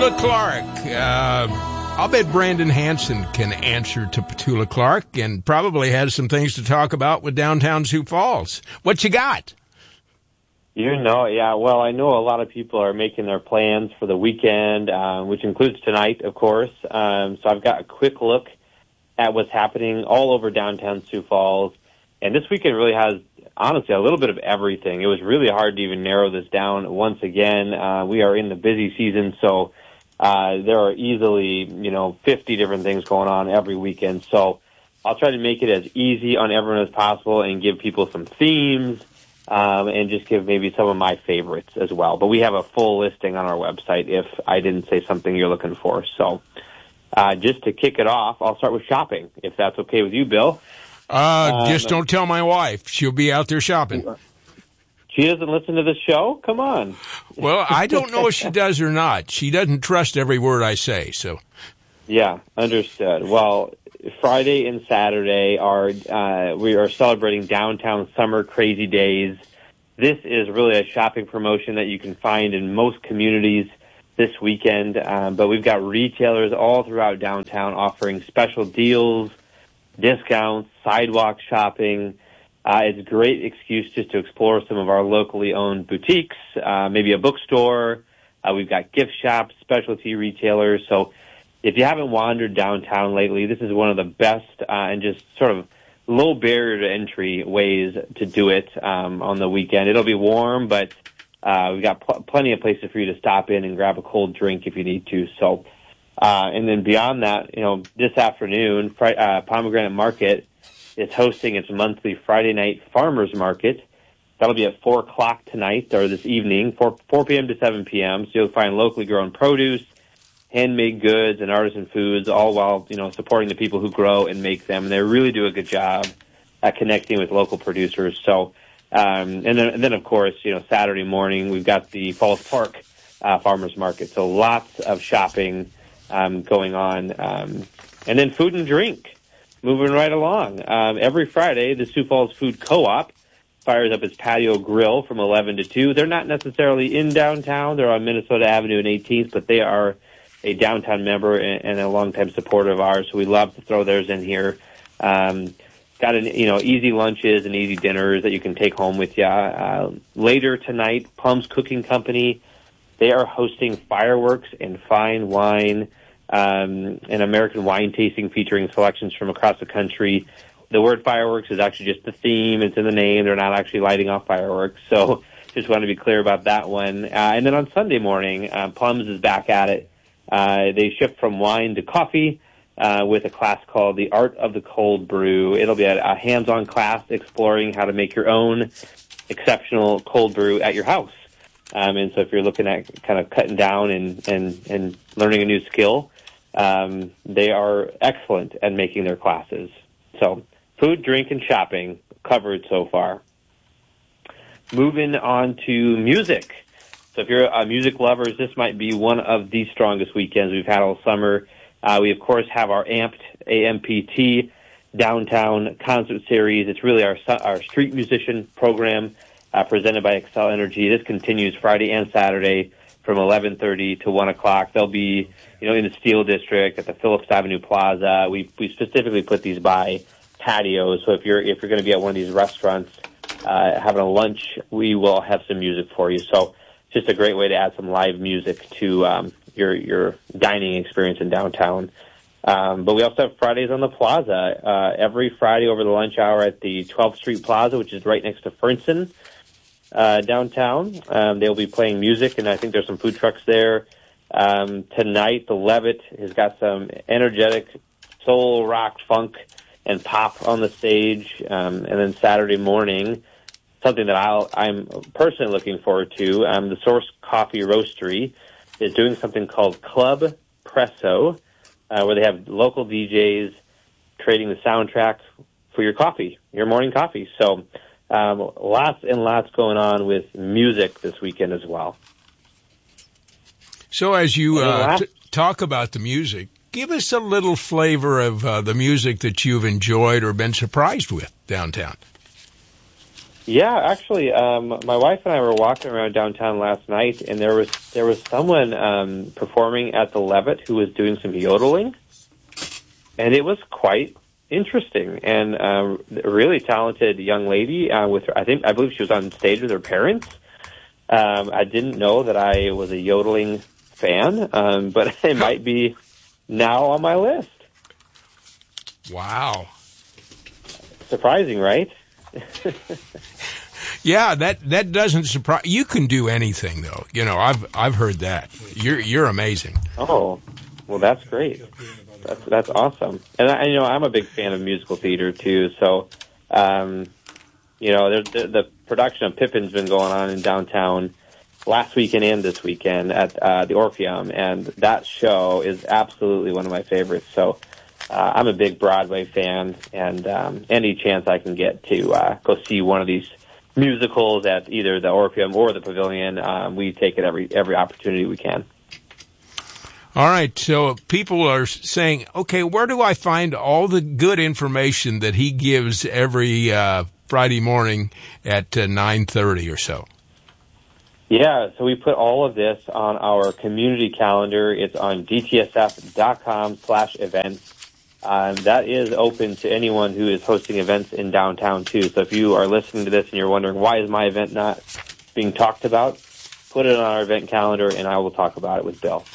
Petula Clark. I'll bet Brandon Hanson can answer to Petula Clark and probably has some things to talk about with downtown Sioux Falls. What you got? Well, I know a lot of people are making their plans for the weekend, which includes tonight, of course. So I've got a quick look at what's happening all over downtown Sioux Falls. And this weekend really has, honestly, a little bit of everything. It was really hard to even narrow this down once again. We are in the busy season, so there are easily, 50 different things going on every weekend. So I'll try to make it as easy on everyone as possible and give people some themes. And just give maybe some of my favorites as well. But we have a full listing on our website if I didn't say something you're looking for. So just to kick it off, I'll start with shopping, if that's okay with you, Bill. Just don't tell my wife. She'll be out there shopping. She doesn't listen to the show? Come on. Well, I don't know if she does or not. She doesn't trust every word I say, so. Yeah, understood. Well, Friday and Saturday we are celebrating Downtown Summer Crazy Days. This is really a shopping promotion that you can find in most communities this weekend, but we've got retailers all throughout downtown offering special deals, discounts, sidewalk shopping. It's a great excuse just to explore some of our locally owned boutiques, maybe a bookstore. We've got gift shops, specialty retailers, so if you haven't wandered downtown lately, this is one of the best and just sort of low barrier to entry ways to do it on the weekend. It'll be warm, but we've got plenty of places for you to stop in and grab a cold drink if you need to. So, and then beyond that, this afternoon, Pomegranate Market is hosting its monthly Friday night farmers market. That'll be at 4 o'clock tonight or this evening, 4 p.m. to 7 p.m. So you'll find locally grown produce, handmade goods and artisan foods, all while, supporting the people who grow and make them. And they really do a good job at connecting with local producers. So, and then of course, Saturday morning, we've got the Falls Park Farmers Market. So lots of shopping going on. And then food and drink, moving right along. Every Friday, the Sioux Falls Food Co-op fires up its patio grill from 11 to 2. They're not necessarily in downtown. They're on Minnesota Avenue and 18th, but they are a downtown member and a longtime supporter of ours, so we love to throw theirs in here. Got easy lunches and easy dinners that you can take home with you. Later tonight, Plum's Cooking Company, they are hosting fireworks and fine wine, an American wine tasting featuring selections from across the country. The word fireworks is actually just the theme. It's in the name. They're not actually lighting off fireworks, so just want to be clear about that one. And then on Sunday morning, Plum's is back at it. They shift from wine to coffee with a class called The Art of the Cold Brew. It'll be a hands-on class exploring how to make your own exceptional cold brew at your house. And so if you're looking at kind of cutting down and learning a new skill, they are excellent at making their classes. So food, drink, and shopping covered so far. Moving on to music. So if you're a music lover, this might be one of the strongest weekends we've had all summer. We, of course, have our AMPT, AMPT Downtown Concert Series. It's really our street musician program presented by Xcel Energy. This continues Friday and Saturday from 11:30 to 1 o'clock. They'll be, in the Steel District at the Phillips Avenue Plaza. We specifically put these by patios. So if you're going to be at one of these restaurants having a lunch, we will have some music for you. So just a great way to add some live music to your dining experience in downtown. But we also have Fridays on the Plaza. Every Friday over the lunch hour at the 12th Street Plaza, which is right next to Fernson downtown. They'll be playing music, and I think there's some food trucks there. Tonight, the Levitt has got some energetic soul, rock, funk, and pop on the stage. And then Saturday morning, something that I'm personally looking forward to, the Source Coffee Roastery is doing something called Club Presso, where they have local DJs creating the soundtrack for your coffee, your morning coffee. So lots and lots going on with music this weekend as well. So as you talk about the music, give us a little flavor of the music that you've enjoyed or been surprised with downtown. Yeah, actually, my wife and I were walking around downtown last night, and there was someone performing at the Levitt who was doing some yodeling, and it was quite interesting. And a really talented young lady with her, I believe she was on stage with her parents. I didn't know that I was a yodeling fan, but it might be now on my list. Wow. Surprising, right? Yeah, that doesn't surprise. You can do anything, though. You know, I've heard that. You're amazing. Oh, well, that's great. That's awesome. And I'm a big fan of musical theater too. So, the production of Pippin's been going on in downtown last weekend and this weekend at the Orpheum, and that show is absolutely one of my favorites. So. I'm a big Broadway fan, and any chance I can get to go see one of these musicals at either the Orpheum or the Pavilion, we take it every opportunity we can. All right, so people are saying, okay, where do I find all the good information that he gives every Friday morning at 9:30 or so? Yeah, so we put all of this on our community calendar. It's on dtsf.com/events. That is open to anyone who is hosting events in downtown, too. So if you are listening to this and you're wondering, why is my event not being talked about, put it on our event calendar, and I will talk about it with Bill.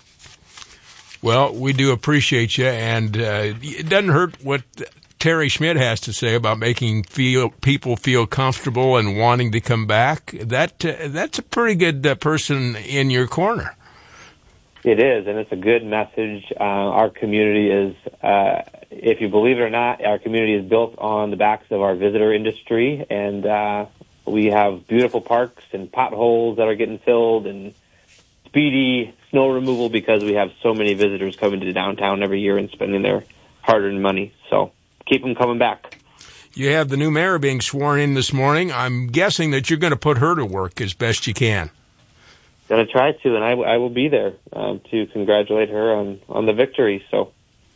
Well, we do appreciate you, and it doesn't hurt what Terry Schmidt has to say about making people feel comfortable and wanting to come back. That's a pretty good person in your corner. It is, and it's a good message. Our community is, if you believe it or not, our community is built on the backs of our visitor industry, and we have beautiful parks and potholes that are getting filled and speedy snow removal because we have so many visitors coming to downtown every year and spending their hard-earned money. So keep them coming back. You have the new mayor being sworn in this morning. I'm guessing that you're going to put her to work as best you can. Going to try to, and I will be there to congratulate her on the victory. So,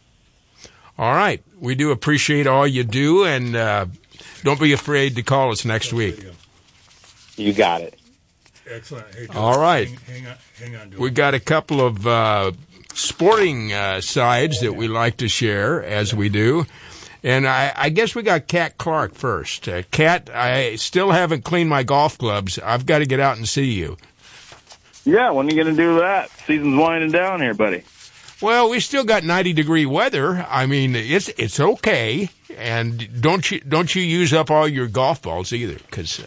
all right, we do appreciate all you do, and don't be afraid to call us next week. You got it. Excellent. Hey, all right, hang on. We got a couple of sporting sides that we like to share, as we do. And I guess we got Kat Clark first. Kat, I still haven't cleaned my golf clubs. I've got to get out and see you. Yeah, when are you going to do that? Season's winding down here, buddy. Well, we still got 90-degree weather. I mean, it's okay. And don't you use up all your golf balls either, because.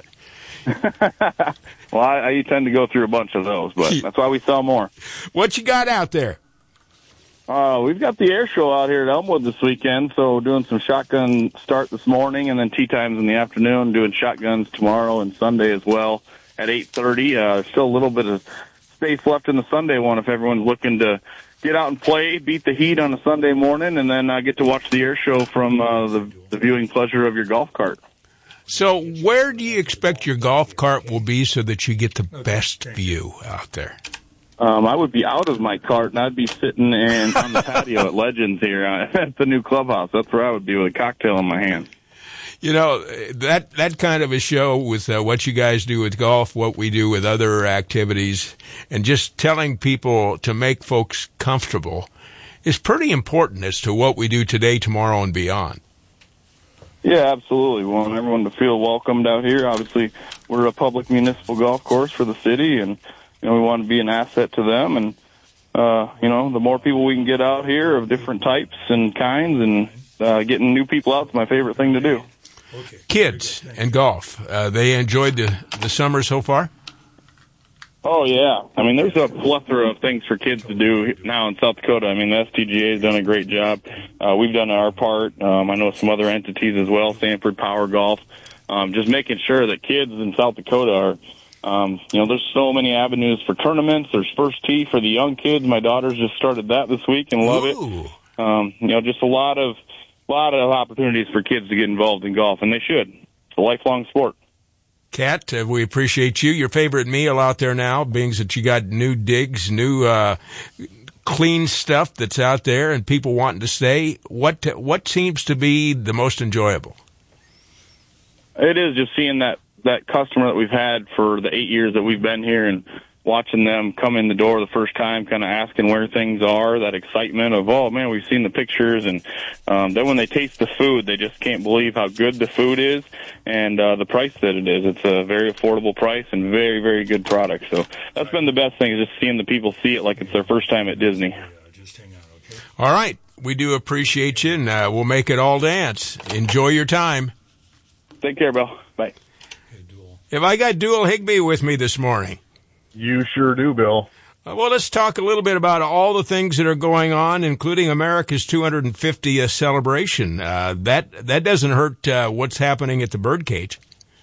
Well, I tend to go through a bunch of those, but that's why we sell more. What you got out there? We've got the air show out here at Elmwood this weekend, so doing some shotgun start this morning and then tee times in the afternoon, doing shotguns tomorrow and Sunday as well at 8:30. Still a little bit of space left in the Sunday one if everyone's looking to get out and play, beat the heat on a Sunday morning, and then get to watch the air show from the viewing pleasure of your golf cart. So where do you expect your golf cart will be so that you get the best view out there? I would be out of my cart, and I'd be sitting on the patio at Legends here at the new clubhouse. That's where I would be with a cocktail in my hand. You know, that kind of a show with what you guys do with golf, what we do with other activities, and just telling people to make folks comfortable is pretty important as to what we do today, tomorrow, and beyond. Yeah, absolutely. We want everyone to feel welcomed out here. Obviously, we're a public municipal golf course for the city, and we want to be an asset to them. And, the more people we can get out here of different types and kinds and getting new people out is my favorite thing to do. Kids and golf, they enjoyed the summer so far? Oh, yeah. I mean, there's a plethora of things for kids to do now in South Dakota. I mean, the STGA has done a great job. We've done our part. I know some other entities as well, Sanford Power Golf. Just making sure that kids in South Dakota are, there's so many avenues for tournaments. There's First Tee for the young kids. My daughter's just started that this week and love it. Just a lot of opportunities for kids to get involved in golf, and they should. It's a lifelong sport. Kat, we appreciate you. Your favorite meal out there now, being that you got new digs, new clean stuff that's out there, and people wanting to stay. What seems to be the most enjoyable? It is just seeing that customer that we've had for the 8 years that we've been here and watching them come in the door the first time, kind of asking where things are, that excitement of, oh, man, we've seen the pictures. And then when they taste the food, they just can't believe how good the food is and the price that it is. It's a very affordable price and very, very good product. So that's been the best thing, is just seeing the people see it like it's their first time at Disney. Just hang on, okay? All right. We do appreciate you, and we'll make it all dance. Enjoy your time. Take care, Bill. Bye. Hey, Dual. Have I got Dual Higbee with me this morning? You sure do, Bill. Well, let's talk a little bit about all the things that are going on, including America's 250th celebration. That doesn't hurt what's happening at the birdcage.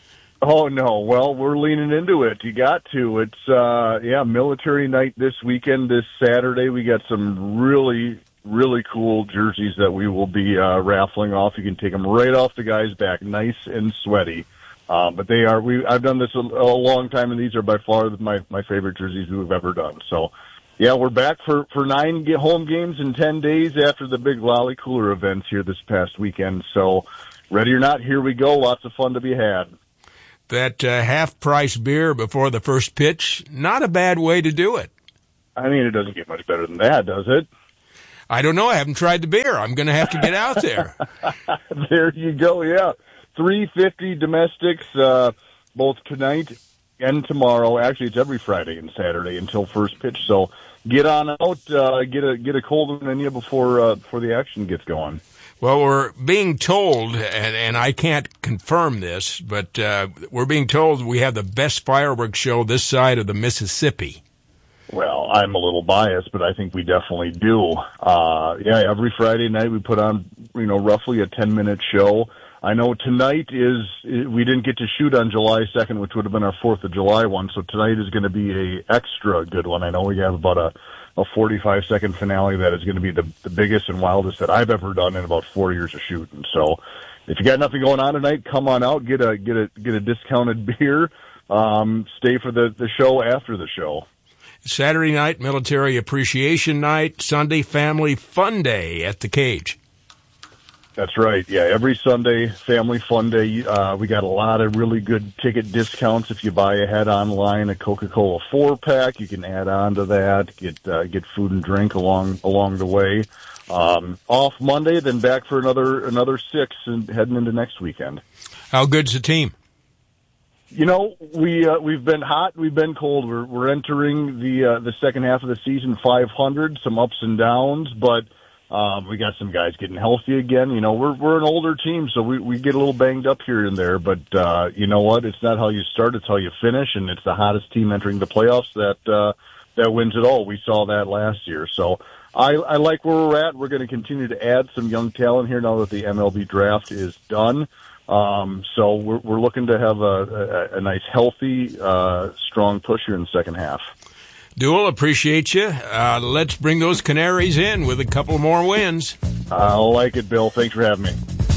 Oh, no. Well, we're leaning into it. You got to. It's, military night this weekend, this Saturday. We got some really, really cool jerseys that we will be raffling off. You can take them right off the guy's back, nice and sweaty. But they are. I've done this a long time, and these are by far my favorite jerseys we've ever done. So, yeah, we're back for 9 home games in 10 days after the big Lolly Cooler events here this past weekend. So, ready or not, here we go. Lots of fun to be had. That half-price beer before the first pitch, not a bad way to do it. I mean, it doesn't get much better than that, does it? I don't know. I haven't tried the beer. I'm going to have to get out there. There you go, yeah. $3.50 domestics, both tonight and tomorrow. Actually, it's every Friday and Saturday until first pitch. So get on out, get a cold one in you before the action gets going. Well, we're being told, and I can't confirm this, but we're being told we have the best fireworks show this side of the Mississippi. Well, I'm a little biased, but I think we definitely do. Every Friday night we put on, roughly a 10-minute show. I know tonight we didn't get to shoot on July 2nd, which would have been our 4th of July one, so tonight is going to be a extra good one. I know we have about a 45-second finale that is going to be the biggest and wildest that I've ever done in about 4 years of shooting. So if you got nothing going on tonight, come on out, get a discounted beer, stay for the show after the show. Saturday night, Military Appreciation Night. Sunday, Family Fun Day at the Cage. That's right. Yeah, every Sunday, Family Fun Day. We got a lot of really good ticket discounts. If you buy ahead online, a Coca-Cola 4-pack, you can add on to that. Get food and drink along the way. Off Monday, then back for another 6 and heading into next weekend. How good's the team? We've been hot, we've been cold. We're entering the second half of the season 500, some ups and downs, but we got some guys getting healthy again. We're an older team, so we get a little banged up here and there, but you know what? It's not how you start, it's how you finish, and it's the hottest team entering the playoffs that wins it all. We saw that last year. So I like where we're at. We're going to continue to add some young talent here now that the MLB draft is done. So we're looking to have a nice, healthy, strong push here in the second half. Dual, appreciate you. Let's bring those Canaries in with a couple more wins. I like it, Bill. Thanks for having me.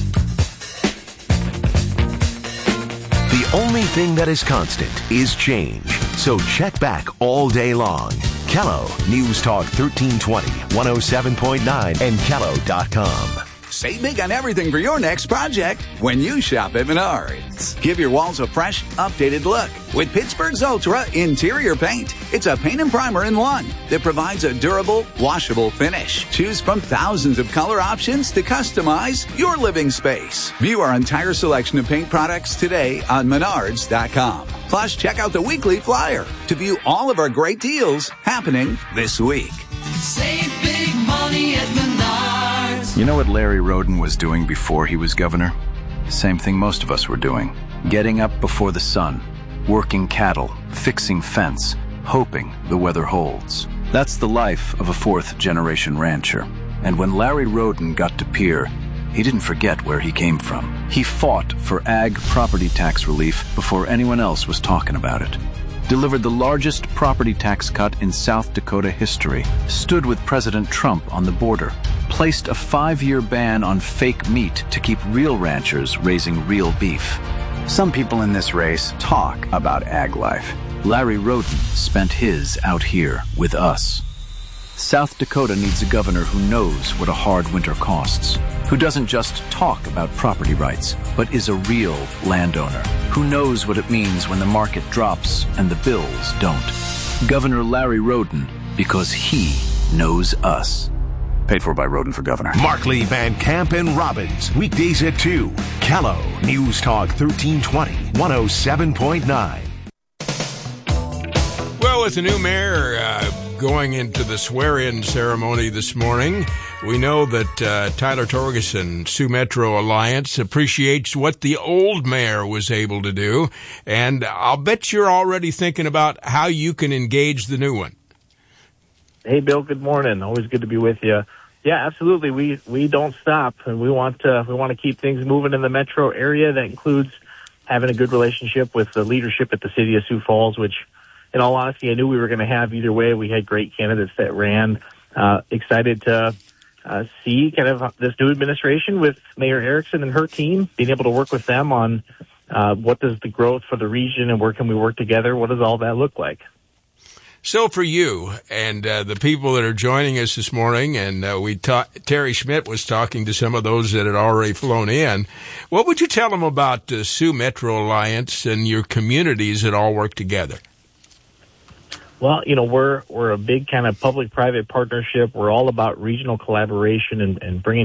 The only thing that is constant is change. So check back all day long. Kello, News Talk 1320, 107.9, and Kello.com. Save big on everything for your next project when you shop at Menards. Give your walls a fresh, updated look with Pittsburgh's Ultra Interior Paint. It's a paint and primer in one that provides a durable, washable finish. Choose from thousands of color options to customize your living space. View our entire selection of paint products today on Menards.com. Plus, check out the weekly flyer to view all of our great deals happening this week. Save big money at Menards. You know what Larry Roden was doing before he was governor? Same thing most of us were doing. Getting up before the sun, working cattle, fixing fence, hoping the weather holds. That's the life of a fourth-generation rancher. And when Larry Roden got to Pierre, he didn't forget where he came from. He fought for ag property tax relief before anyone else was talking about it. Delivered the largest property tax cut in South Dakota history, stood with President Trump on the border, placed a 5-year ban on fake meat to keep real ranchers raising real beef. Some people in this race talk about ag life. Larry Roden spent his out here with us. South Dakota needs a governor who knows what a hard winter costs, who doesn't just talk about property rights, but is a real landowner, who knows what it means when the market drops and the bills don't. Governor Larry Roden, because he knows us. Paid for by Roden for governor. Markley, Van Camp, and Robbins. Weekdays at 2. Kello News Talk 1320, 107.9. Well, with the new mayor going into the swear-in ceremony this morning, we know that Tyler Torgerson, Sioux Metro Alliance, appreciates what the old mayor was able to do, and I'll bet you're already thinking about how you can engage the new one. Hey, Bill, good morning. Always good to be with you. Yeah, absolutely. We don't stop, and we want to keep things moving in the metro area. That includes having a good relationship with the leadership at the city of Sioux Falls, which, in all honesty, I knew we were going to have either way. We had great candidates that ran. Excited to see kind of this new administration with Mayor Erickson and her team, being able to work with them on what does the growth for the region and where can we work together? What does all that look like? So for you and the people that are joining us this morning, and Terry Schmidt was talking to some of those that had already flown in, what would you tell them about the Sioux Metro Alliance and your communities that all work together? Well, we're a big kind of public-private partnership. We're all about regional collaboration and bringing